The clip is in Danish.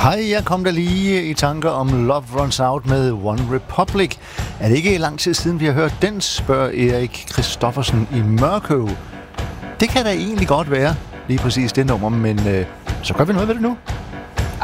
Hej, jeg kom der lige i tanker om Love Runs Out med One Republic. Er det ikke lang tid siden, vi har hørt den, spørger Erik Christoffersen i Mørkøv. Det kan da egentlig godt være, lige præcis det nummer, men så gør vi noget ved det nu.